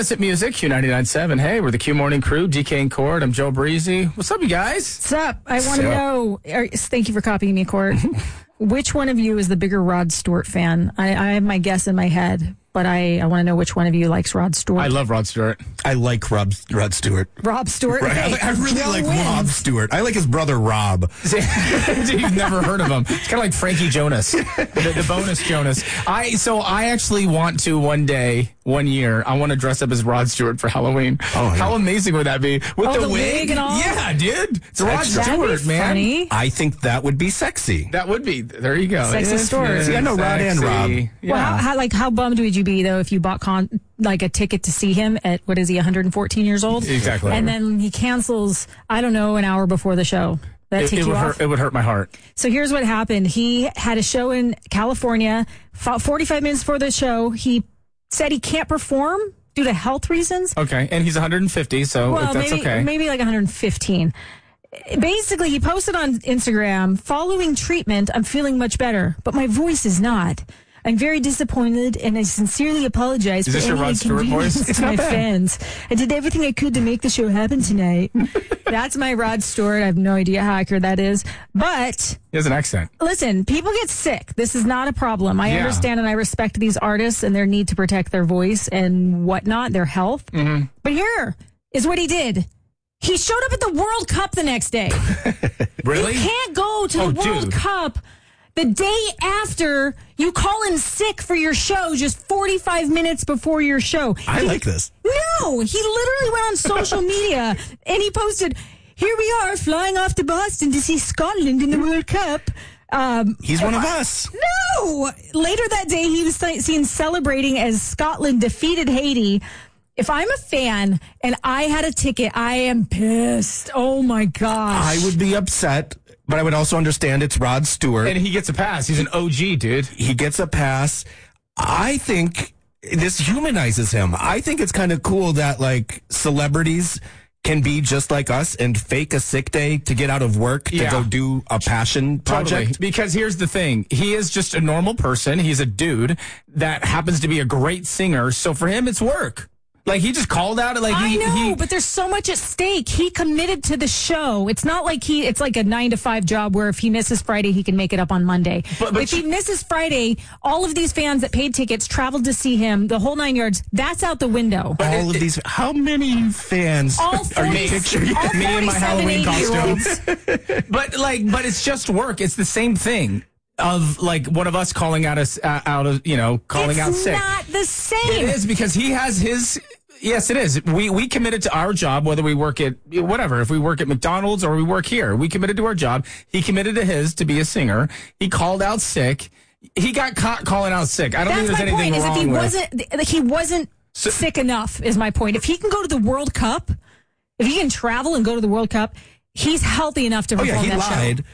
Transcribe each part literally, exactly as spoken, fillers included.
us at Music, Q ninety-nine point seven. Hey, we're the Q Morning Crew, D K and Cord. I'm Joe Breezy. What's up, you guys? What's up? I want to know, er, thank you for copying me, Cord. Which one of you is the bigger Rod Stewart fan? I, I have my guess in my head, but I, I want to know which one of you likes Rod Stewart. I love Rod Stewart. I like Rob, Rod Stewart. Rob Stewart? Right. Hey, I, I really Joe like wins. Rob Stewart. I like his brother Rob. You've never heard of him. It's kind of like Frankie Jonas, the, the bonus Jonas. I So I actually want to one day, one year, I want to dress up as Rod Stewart for Halloween. Oh, yeah. How amazing would that be? With Oh, the, the wig? wig and all? Yeah, dude. It's Rod Extra. Stewart, That'd be man. funny. I think that would be sexy. That would be. There you go. Sexy It's- stories. it's Yeah, no, Rod and sexy. Rob. Yeah. Well, how, how, like, how bummed would you be, though, if you bought con- like a ticket to see him at, what is he, one hundred fourteen years old? Exactly. And then he cancels, I don't know, an hour before the show. That it, take it you would off? hurt, it would hurt my heart. So here's what happened. He had a show in California. forty-five minutes before the show, he said he can't perform due to health reasons. Okay, and he's one hundred fifty, so Well, that's maybe, okay. maybe like one hundred fifteen. Basically, he posted on Instagram, following treatment, I'm feeling much better, but my voice is not. I'm very disappointed, and I sincerely apologize Is for this your any Rod Stewart inconvenience voice? It's to not my bad. fans. I did everything I could to make the show happen tonight. That's my Rod Stewart. I have no idea how accurate that is. But He has an accent. listen, people get sick. This is not a problem. I Yeah. understand and I respect these artists and their need to protect their voice and whatnot, their health. Mm-hmm. But here is what he did. He showed up at the World Cup the next day. Really? You can't go to Oh, the World dude. Cup the day after you call in sick for your show, just forty-five minutes before your show. I He- like this. No, he literally went on social media and he posted, here we are flying off to Boston to see Scotland in the World Cup. Um, He's one of us. no! Later that day, he was seen celebrating as Scotland defeated Haiti. If I'm a fan and I had a ticket, I am pissed. Oh my gosh. I would be upset, but I would also understand it's Rod Stewart. And he gets a pass. He's an O G, dude. He gets a pass. I think this humanizes him. I think it's kind of cool that, like, celebrities can be just like us and fake a sick day to get out of work to Yeah. go do a passion project. Totally. Because here's the thing. He is just a normal person. He's a dude that happens to be a great singer. So for him, it's work. Like, he just called out. Like I he, know, he, but there's so much at stake. He committed to the show. It's not like he, it's like a nine to five job where if he misses Friday, he can make it up on Monday. But- but if he you- misses Friday, all of these fans that paid tickets traveled to see him, the whole nine yards, that's out the window. All of these. How many fans All are you forty, picturing? all Me in my Halloween forty-seven, but like, but it's just work. It's the same thing of like one of us calling out us uh, out of you know calling out It's sick. not the It same. is because he has his. Yes, it is. We we committed to our job, whether we work at whatever. If we work at McDonald's or we work here, we committed to our job. He committed to his to be a singer. He called out sick. He got caught calling out sick. I don't That's think my there's anything point. Is if wrong he with. wasn't, like, he wasn't So- sick enough. Is my point. If he can go to the World Cup, if he can travel and go to the World Cup, he's healthy enough to Oh, perform yeah, he that show. lied.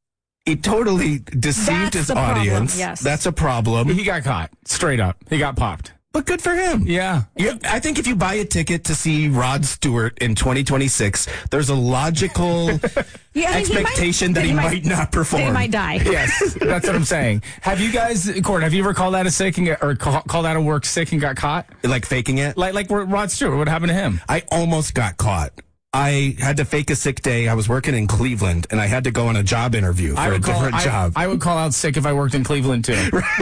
He totally deceived That's his the problem, audience. yes. That's a problem. He got caught straight up. He got popped. But good for him. Yeah. You- I think if you buy a ticket to see Rod Stewart in twenty twenty-six, there's a logical Yeah, I mean, he might- expectation that he, might, not perform. He might die. Yes, that's what I'm saying. Have you guys, Cord? Have you ever called out a sick and get, or call, called out of work sick and got caught? Like faking it. Like like Rod Stewart. What happened to him? I almost got caught. I had to fake a sick day. I was working in Cleveland, and I had to go on a job interview for I a would call. different I, job. I would call out sick if I worked in Cleveland too.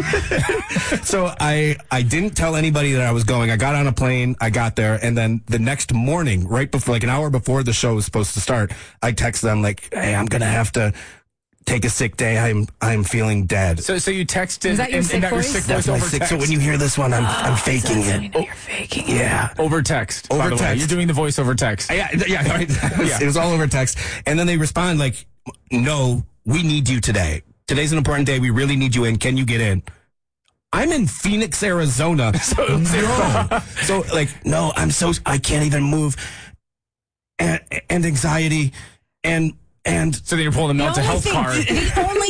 So I, I didn't tell anybody that I was going. I got on a plane. I got there, and then the next morning, right before, like an hour before the show was supposed to start, I text them like, "Hey, I'm gonna have to take a sick day. I'm I'm feeling dead." So so you texted Is that your and, sick and got your voice? sick That's voice my over sick. text. So when you hear this one, I'm I'm faking That's how you it. know you're faking it. Yeah. over text. by Over the way. text. You're doing the voice over text. Yeah, th- yeah, right. Yeah. It was all over text. And then they respond like, "No, we need you today. Today's an important day. We really need you in. Can you get in?" I'm in Phoenix, Arizona. So, no. So like, no, I'm so, I can't even move. And, and anxiety and, and So then you're pulling a The mental only health thing- card. The only